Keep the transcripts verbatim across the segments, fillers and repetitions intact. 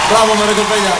Μπράβο με ρε κοπέλια.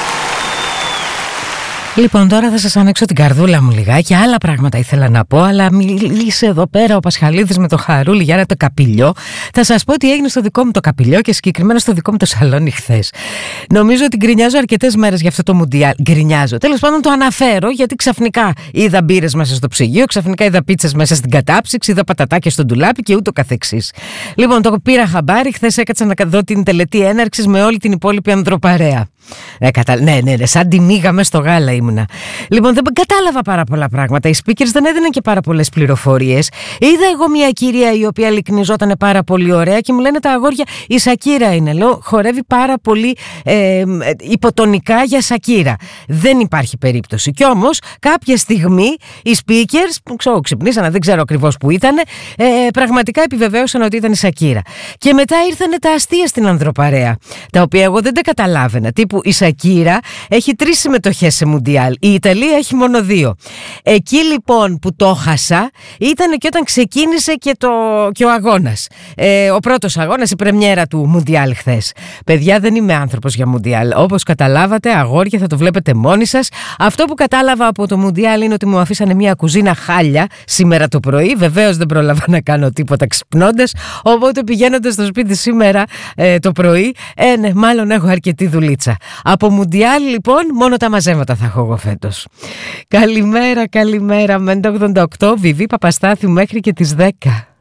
Λοιπόν, τώρα θα σας ανοίξω την καρδούλα μου λιγάκι. Άλλα πράγματα ήθελα να πω, αλλά μίλησε εδώ πέρα ο Πασχαλίδης με το Χαρούλη για το καπηλιό. Θα σας πω τι έγινε στο δικό μου το καπηλιό και συγκεκριμένα στο δικό μου το σαλόνι χθες. Νομίζω ότι γκρινιάζω αρκετές μέρες για αυτό το Μουντιάλ. Γκρινιάζω. Τέλος πάντων, το αναφέρω γιατί ξαφνικά είδα μπύρες μέσα στο ψυγείο, ξαφνικά είδα πίτσες μέσα στην κατάψυξη, είδα πατατάκια στο ντουλάπι και ούτω καθεξής. Λοιπόν, το πήρα χαμπάρι. Χθες έκατσα να δω την τελετή έναρξης με όλη την υπόλοιπη ανδροπαρέα. Ναι, κατα... ναι, ναι, ναι, σαν τη μύγα μες στο γάλα ήμουνα. Λοιπόν, δεν κατάλαβα πάρα πολλά πράγματα. Οι speakers δεν έδιναν και πάρα πολλές πληροφορίες. Είδα εγώ μια κυρία η οποία λυκνιζόταν πάρα πολύ ωραία και μου λένε τα αγόρια η Σακύρα είναι. Λέω, χορεύει πάρα πολύ ε, υποτονικά για Σακύρα. Δεν υπάρχει περίπτωση. Κι όμως κάποια στιγμή οι speakers, που ξέρω, ξυπνήσανε, δεν ξέρω ακριβώς που ήταν, ε, πραγματικά επιβεβαίωσαν ότι ήταν η Σακύρα. Και μετά ήρθαν τα αστεία στην ανδροπαρέα, τα οποία εγώ δεν τα καταλάβαινα. Τύπου η Σακύρα έχει τρεις συμμετοχές σε Μουντιάλ. Η Ιταλία έχει μόνο δύο. Εκεί λοιπόν που το χάσα ήταν και όταν ξεκίνησε και, το, και ο αγώνας. Ε, ο πρώτος αγώνας, η πρεμιέρα του Μουντιάλ χθες. Παιδιά, δεν είμαι άνθρωπος για Μουντιάλ. Όπως καταλάβατε, αγόρια, θα το βλέπετε μόνοι σας. Αυτό που κατάλαβα από το Μουντιάλ είναι ότι μου αφήσανε μια κουζίνα χάλια σήμερα το πρωί. Βεβαίως δεν πρόλαβα να κάνω τίποτα ξυπνώντας. Οπότε πηγαίνοντας στο σπίτι σήμερα ε, το πρωί, ε, ναι, μάλλον έχω αρκετή δουλίτσα. Από Μουντιάλ λοιπόν μόνο τα μαζέματα θα έχω εγώ φέτος. Καλημέρα, καλημέρα. Μέντα ογδόντα οκτώ, Βιβί Παπαστάθιου μέχρι και τις δέκα.